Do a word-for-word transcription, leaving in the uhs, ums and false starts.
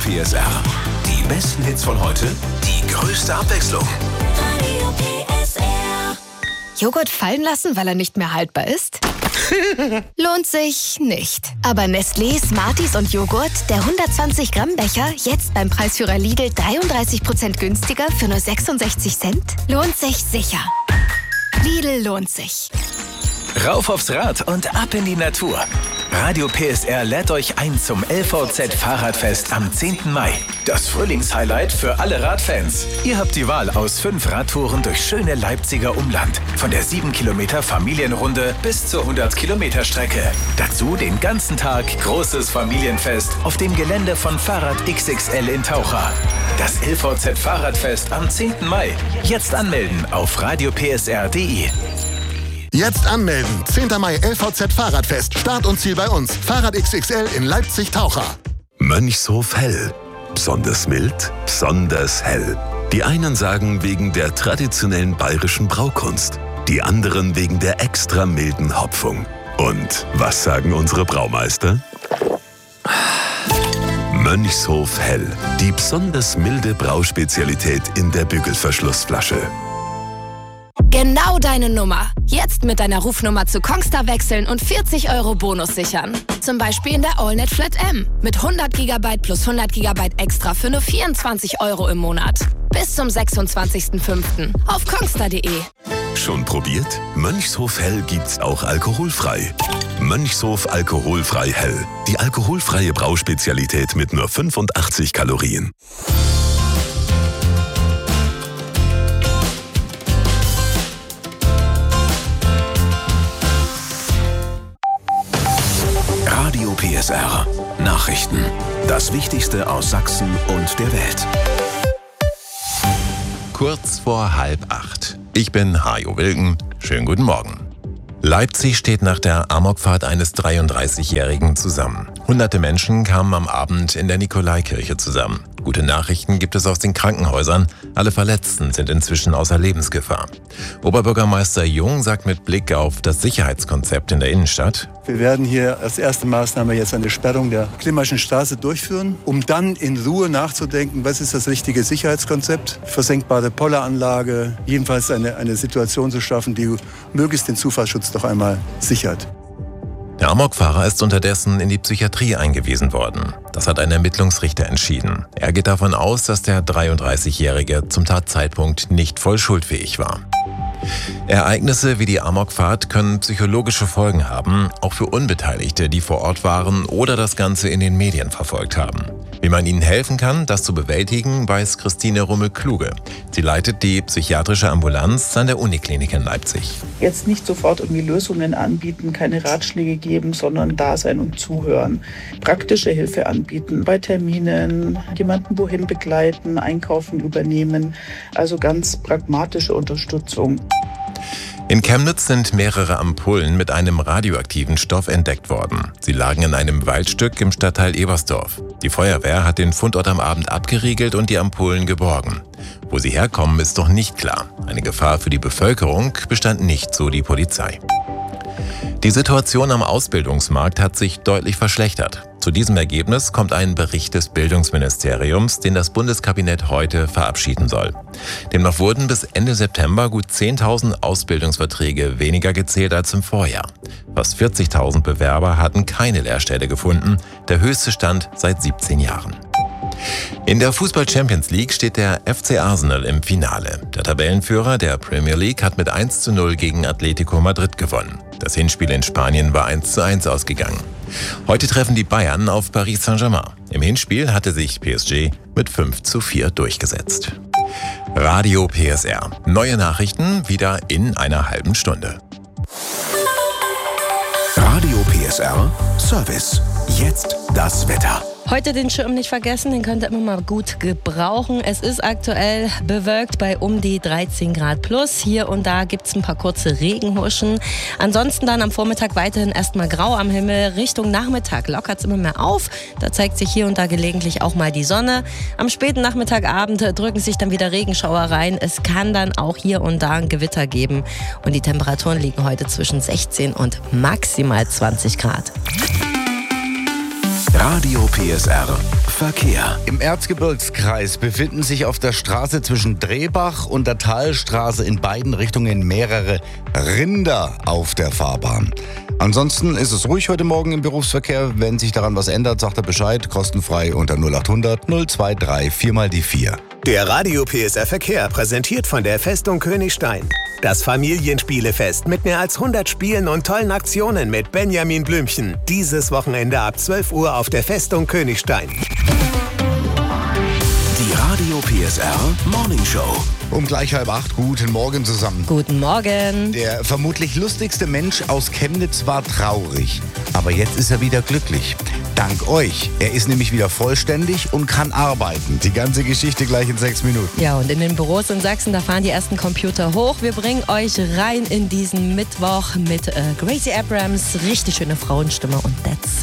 P S R. Die besten Hits von heute, die größte Abwechslung. Radio P S R. Joghurt fallen lassen, weil er nicht mehr haltbar ist? Lohnt sich nicht. Aber Nestlé, Smarties und Joghurt, der hundertzwanzig Gramm Becher, jetzt beim Preisführer Lidl dreiunddreißig Prozent günstiger für nur sechsundsechzig Cent? Lohnt sich sicher. Lidl lohnt sich. Rauf aufs Rad und ab in die Natur. Radio P S R lädt euch ein zum L V Z-Fahrradfest am zehnten Mai. Das Frühlingshighlight für alle Radfans. Ihr habt die Wahl aus fünf Radtouren durch schöne Leipziger Umland. Von der sieben Kilometer Familienrunde bis zur hundert Kilometer Strecke. Dazu den ganzen Tag großes Familienfest auf dem Gelände von Fahrrad X X L in Taucher. Das L V Z-Fahrradfest am zehnten Mai. Jetzt anmelden auf radio p s r punkt d e. Jetzt anmelden. zehnten Mai L V Z Fahrradfest. Start und Ziel bei uns. Fahrrad X X L in Leipzig-Taucher. Mönchshof Hell. Besonders mild, besonders hell. Die einen sagen wegen der traditionellen bayerischen Braukunst. Die anderen wegen der extra milden Hopfung. Und was sagen unsere Braumeister? Mönchshof Hell. Die besonders milde Brauspezialität in der Bügelverschlussflasche. Genau deine Nummer. Jetzt mit deiner Rufnummer zu Kongstar wechseln und vierzig Euro Bonus sichern. Zum Beispiel in der AllNet Flat M. Mit hundert Gigabyte plus hundert Gigabyte extra für nur vierundzwanzig Euro im Monat. Bis zum sechsundzwanzigsten fünften auf kongstar punkt d e. Schon probiert? Mönchshof Hell gibt's auch alkoholfrei. Mönchshof Alkoholfrei Hell. Die alkoholfreie Brauspezialität mit nur fünfundachtzig Kalorien. Radio P S R. Nachrichten. Das Wichtigste aus Sachsen und der Welt. Kurz vor halb acht. Ich bin Hajo Wilken. Schönen guten Morgen. Leipzig steht nach der Amokfahrt eines dreiunddreißigjährigen zusammen. Hunderte Menschen kamen am Abend in der Nikolaikirche zusammen. Gute Nachrichten gibt es aus den Krankenhäusern. Alle Verletzten sind inzwischen außer Lebensgefahr. Oberbürgermeister Jung sagt mit Blick auf das Sicherheitskonzept in der Innenstadt: Wir werden hier als erste Maßnahme jetzt eine Sperrung der Klimmerschen Straße durchführen, um dann in Ruhe nachzudenken, was ist das richtige Sicherheitskonzept. Versenkbare Polleranlage, jedenfalls eine, eine Situation zu schaffen, die möglichst den Zufahrtsschutz doch einmal sichert. Der Amokfahrer ist unterdessen in die Psychiatrie eingewiesen worden. Das hat ein Ermittlungsrichter entschieden. Er geht davon aus, dass der dreiunddreißigjährige zum Tatzeitpunkt nicht voll schuldfähig war. Ereignisse wie die Amokfahrt können psychologische Folgen haben, auch für Unbeteiligte, die vor Ort waren oder das Ganze in den Medien verfolgt haben. Wie man ihnen helfen kann, das zu bewältigen, weiß Christine Rummel-Kluge. Sie leitet die psychiatrische Ambulanz an der Uniklinik in Leipzig. Jetzt nicht sofort irgendwie Lösungen anbieten, keine Ratschläge geben, sondern da sein und zuhören. Praktische Hilfe anbieten, bei Terminen, jemanden wohin begleiten, einkaufen übernehmen. Also ganz pragmatische Unterstützung. In Chemnitz sind mehrere Ampullen mit einem radioaktiven Stoff entdeckt worden. Sie lagen in einem Waldstück im Stadtteil Ebersdorf. Die Feuerwehr hat den Fundort am Abend abgeriegelt und die Ampullen geborgen. Wo sie herkommen, ist noch nicht klar. Eine Gefahr für die Bevölkerung bestand nicht, so die Polizei. Die Situation am Ausbildungsmarkt hat sich deutlich verschlechtert. Zu diesem Ergebnis kommt ein Bericht des Bildungsministeriums, den das Bundeskabinett heute verabschieden soll. Demnach wurden bis Ende September gut zehntausend Ausbildungsverträge weniger gezählt als im Vorjahr. Fast vierzigtausend Bewerber hatten keine Lehrstelle gefunden, der höchste Stand seit siebzehn Jahren. In der Fußball-Champions League steht der F C Arsenal im Finale. Der Tabellenführer der Premier League hat mit eins zu null gegen Atletico Madrid gewonnen. Das Hinspiel in Spanien war eins zu eins ausgegangen. Heute treffen die Bayern auf Paris Saint-Germain. Im Hinspiel hatte sich P S G mit fünf zu vier durchgesetzt. Radio P S R. Neue Nachrichten wieder in einer halben Stunde. Radio P S R Service. Jetzt das Wetter. Heute den Schirm nicht vergessen, den könnt ihr immer mal gut gebrauchen. Es ist aktuell bewölkt bei um die dreizehn Grad plus. Hier und da gibt es ein paar kurze Regenhuschen. Ansonsten dann am Vormittag weiterhin erstmal grau am Himmel. Richtung Nachmittag lockert es immer mehr auf. Da zeigt sich hier und da gelegentlich auch mal die Sonne. Am späten Nachmittagabend drücken sich dann wieder Regenschauer rein. Es kann dann auch hier und da ein Gewitter geben. Und die Temperaturen liegen heute zwischen sechzehn und maximal zwanzig Grad. Radio P S R Verkehr. Im Erzgebirgskreis befinden sich auf der Straße zwischen Drehbach und der Talstraße in beiden Richtungen mehrere Rinder auf der Fahrbahn. Ansonsten ist es ruhig heute Morgen im Berufsverkehr. Wenn sich daran was ändert, sagt er Bescheid. Kostenfrei unter null acht hundert null zwei drei vier mal die vier. Der Radio P S R Verkehr präsentiert von der Festung Königstein. Das Familienspielefest mit mehr als hundert Spielen und tollen Aktionen mit Benjamin Blümchen. Dieses Wochenende ab zwölf Uhr auf der Festung Königstein. Die Radio P S R Morning Show. Um gleich halb acht, guten Morgen zusammen. Guten Morgen. Der vermutlich lustigste Mensch aus Chemnitz war traurig, aber jetzt ist er wieder glücklich. Dank euch. Er ist nämlich wieder vollständig und kann arbeiten. Die ganze Geschichte gleich in sechs Minuten. Ja, und in den Büros in Sachsen, da fahren die ersten Computer hoch. Wir bringen euch rein in diesen Mittwoch mit äh, Gracie Abrams. Richtig schöne Frauenstimme und that's